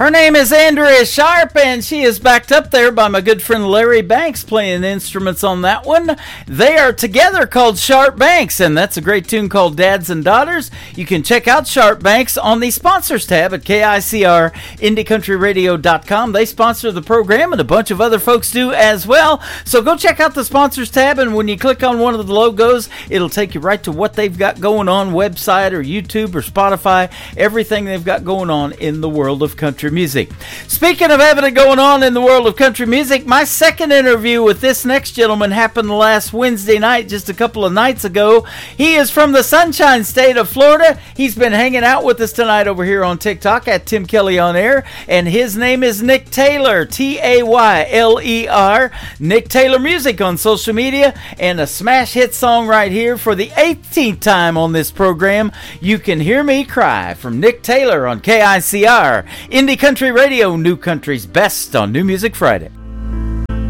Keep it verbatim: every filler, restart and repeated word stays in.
Her name is Andrea Sharp, and she is backed up there by my good friend Larry Banks playing instruments on that one. They are together called Sharp Banks, and that's a great tune called Dads and Daughters. You can check out Sharp Banks on the sponsors tab at K I C R indie country radio dot com. They sponsor the program, and a bunch of other folks do as well. So go check out the sponsors tab, and when you click on one of the logos, it'll take you right to what they've got going on, website or YouTube or Spotify, everything they've got going on in the world of country music. Speaking of having it going on in the world of country music, my second interview with this next gentleman happened last Wednesday night, just a couple of nights ago. He is from the Sunshine State of Florida. He's been hanging out with us tonight over here on TikTok at Tim Kelly On Air, and his name is Nick Taylor, T A Y L E R, Nick Taylor Music on social media, and a smash hit song right here for the eighteenth time on this program, You Can Hear Me Cry, from Nick Taylor on K I C R, Indie Country Radio, New Country's best on New Music Friday.